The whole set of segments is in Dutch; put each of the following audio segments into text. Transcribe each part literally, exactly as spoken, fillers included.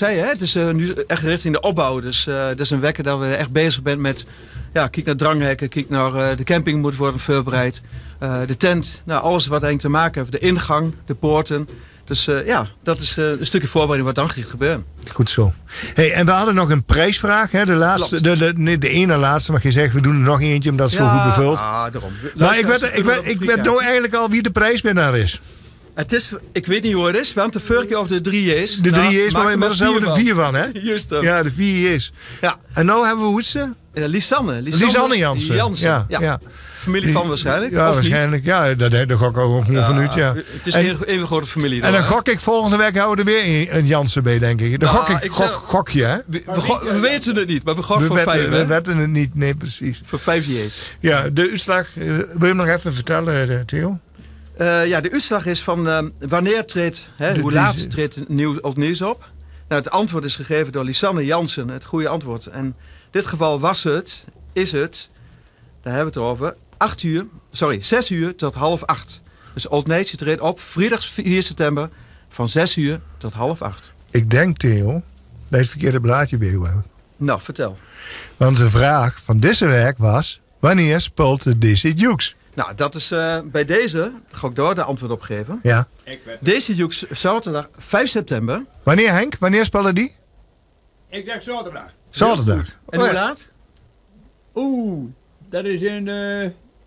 zei, hè, het is uh, nu echt richting de opbouw. Dus uh, dat is een wekker dat we echt bezig zijn met... Ja, kijk naar dranghekken, kijk naar uh, de camping moet worden voorbereid. Uh, de tent, nou, alles wat eigenlijk te maken heeft. De ingang, de poorten. Dus uh, ja, dat is uh, een stukje voorbereiding wat dan gaat gebeuren. Goed zo. Hey, en we hadden nog een prijsvraag. Hè? De, laatste, de, de, nee, de ene laatste, mag je zeggen, we doen er nog eentje omdat het ja, zo goed bevult. Ah, daarom. Maar ik weet, ik, weet, ik weet nou eigenlijk al wie de prijswinnaar is. Het is, ik weet niet hoe het is. We hebben het de vorige keer over de drie J's. De drie J's, nou, maar, maar daar zijn we er vier van, hè? Juist hem. Ja, de vier J's. Ja. En nou hebben we hoe ze? Ja, Lisanne. Lisanne, Lisanne Jansen. Jansen. Ja, ja. ja. Familie van waarschijnlijk. Ja, of waarschijnlijk. Niet? Ja, dat, dat gok ik ook gewoon ja, vanuit, ja. Het is een even grote familie. En dan gok ik volgende week houden we weer een Jansen bij, denk ik. Dan nou, gok ik, ik gok, zeg, gokje, hè? We, we, go, we weten het niet, maar we gokken voor weten, vijf, hè? We weten het niet, nee, precies. Voor vijf J's. Ja, de uitslag, uh, wil je hem nog even vertellen, Theo? Uh, ja, de uitslag is van uh, wanneer treedt, hè, hoe laat treedt het nieuws op nieuws op. Nou, het antwoord is gegeven door Lisanne Jansen, het goede antwoord. En in dit geval was het, is het, daar hebben we het over, acht uur, sorry, zes uur tot half acht. Dus Old Nation treedt op vrijdag vier september van zes uur tot half acht. Ik denk, Theo, dat je het verkeerde blaadje bij jou hebt. Nou, vertel. Want de vraag van deze week was, wanneer speelt de D C Dukes? Nou, dat is uh, bij deze, ga ik door de antwoord op geven. Ja. D C Dukes zaterdag vijf september. Wanneer, Henk? Wanneer spelen die? Ik zeg zaterdag. Zaterdag. En oh, hoe ja. laat? Oeh, dat is in... Uh,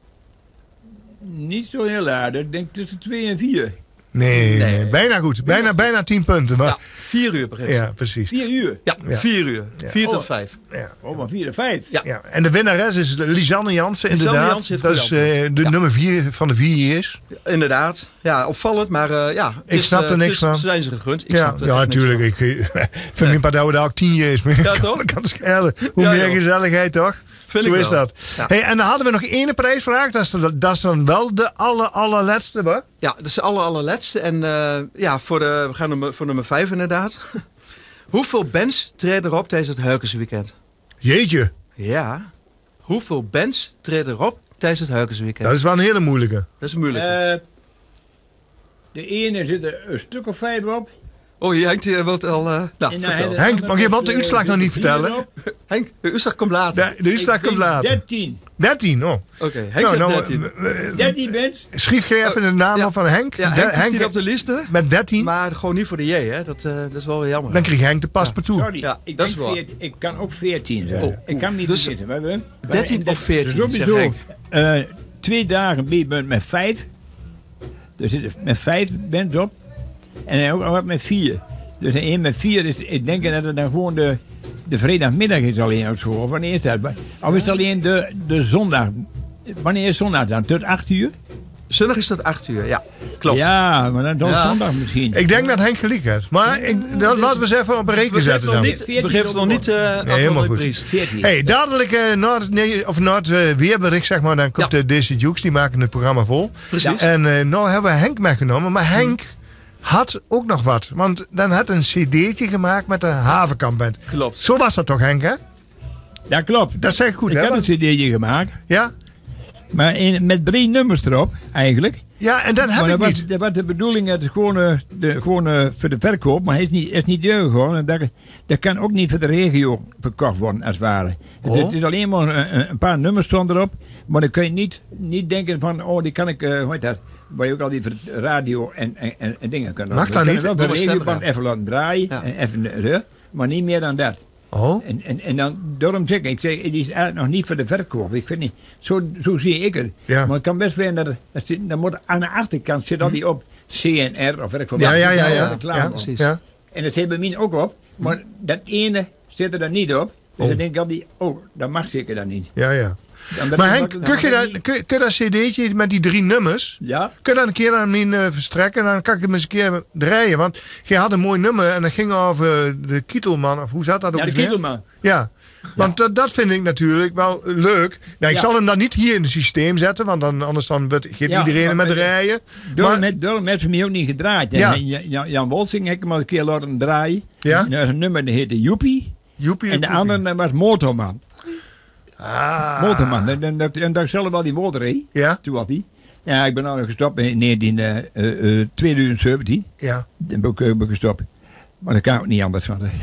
niet zo heel laat. Ik denk tussen twee en vier. Nee, nee. nee. bijna goed. Bijna, bijna tien punten. Maar... Ja, vier uur begint. Ja, precies. Vier uur? Ja, ja. vier uur. Ja. Vier tot oh. vijf. Ja. Oh, maar vier en vijf. Ja. ja. En de winnares is Lisanne Jansen, Lisanne inderdaad. Jansen dat is uh, de ja. nummer vier van de vier is. Ja, inderdaad. Ja, opvallend, maar uh, ja. Ik is, snap er uh, niks is, van. Ze zijn ze gegund. Ik ja, snap er ja natuurlijk. Ik vind niet dat we daar ook tien is. Maar ja, toch? Dat kan schelen. Hoe ja, meer joh. gezelligheid, toch? Vind Zo ik is wel. dat. Ja. Hey, en dan hadden we nog één prijsvraag. Dat is, de, dat is dan wel de aller, allerlaatste, hè? Ja, dat is de aller, allerlaatste. En uh, ja, voor de, we gaan nummer, voor nummer vijf inderdaad. Hoeveel bands treden erop tijdens het Huikensweekend? Jeetje. Ja. Hoeveel bands treden erop tijdens het Huikensweekend? Dat is wel een hele moeilijke. Dat is moeilijk. Uh, de ene zit er een stuk of vijf op. Oh, je Henk uh, wilt al... Uh, nou, vertel. Henk, mag je wat de uitslag nog niet vertellen? Henk, de uitslag komt later. De, de uitslag komt later. dertien. dertien, oh. Oké, okay, Henk nou, zegt dertien. Nou, dertien bands. Schrijf je even de naam ja. van Henk. Ja, Henk is niet op de liste. Met dertien. Maar gewoon niet voor de J, hè. Dat, uh, dat is wel weer jammer. Dan krijg Henk de paspartout. Ja. Sorry, ja, ik, dat is wel. veertien, ik kan ook veertien zijn. Oh, ik kan niet dus vergeten. dertien of veertien, dus zegt Henk. Uh, twee dagen ben je met vijf. Er zitten met vijf bands op. En ook wat met vier. Dus één met vier is, ik denk dat het dan gewoon de, de vrijdagmiddag is alleen op school. Wanneer is dat? Of is het alleen de, de zondag? Wanneer is zondag dan? Tot acht uur? Zondag is tot acht uur, ja. Klopt. Ja, maar dan tot ja. zondag misschien. Ik denk dat Henk gelijk heeft. Maar ik, dan, laten we eens even op een reken zetten dan. Niet, we geven het nog niet uh, nee, helemaal goed. Hey, dadelijk uh, Noord, nee, of Noord uh, weerbericht, zeg maar. Dan komt ja. de D C Dukes, die maken het programma vol. Precies. En uh, nou hebben we Henk meegenomen. Maar Henk... Hmm. had ook nog wat. Want dan had een cd'tje gemaakt met de Havenkampband. Klopt. Zo was dat toch, Henk, hè? Ja, klopt. Dat zeg ik goed, ik hè? Ik heb een cd'tje gemaakt. Ja? Maar in, met drie nummers erop, eigenlijk. Ja, en dan heb maar ik dat niet... Was, dat was de bedoeling dat het gewoon, uh, de, gewoon uh, voor de verkoop, maar hij is niet, is niet duur gewoon. En dat, dat kan ook niet voor de regio verkocht worden, als het ware. Oh. Het, het is alleen maar een, een paar nummers stonden erop. Maar dan kun je niet, niet denken van, oh, die kan ik, uh, hoe heet dat? Waar je ook al die radio en, en, en dingen kan doen. Mag dat niet? Wel de regioband even laten draaien, ja. en even, uh, maar niet meer dan dat. Oh. En, en, en dan, daarom zeg ik, ik zeg, het is eigenlijk nog niet voor de verkoop. Ik vind niet, zo, zo zie ik het. Ja. Maar het kan best zijn dat er, dat zit, dan moet aan de achterkant zit al die op C N R of werk van ja, ja, ja, ja, reclame ja, op. precies. Ja. En dat hebben we ook op, maar dat ene zit er dan niet op. Dus oh. dan denk ik al die, oh, dat mag zeker dan niet. Ja, ja. Maar Henk, kun je dat, kun, kun dat cd'tje met die drie nummers, ja? kun je dat een keer aan mij uh, verstrekken en dan kan ik hem eens een keer draaien. Want je had een mooi nummer en dat ging over uh, de Kietelman, of hoe zat dat ook Ja, de eens Kietelman. Ja, want ja. dat vind ik natuurlijk wel leuk. Nou, ik ja. zal hem dan niet hier in het systeem zetten, want dan, anders dan geeft ja, iedereen hem met draaien. Door maar, met, door met hem ook niet gedraaid. Ja. Jan, Jan Wolsing heb ik hem al een keer laten draaien. Ja? En er was een nummer dat heette Joepie. Joepie en de Joepie. andere was Motorman. Ah. Motorman. En, en, en, en daar zelf wel die motor heen. Ja. Toen had hij. Ja, ik ben al gestopt in negentien, uh, uh, twintig zeventien. Ja. Dan ben ik, uh, ben ik gestopt. Maar dat kan ook niet anders van.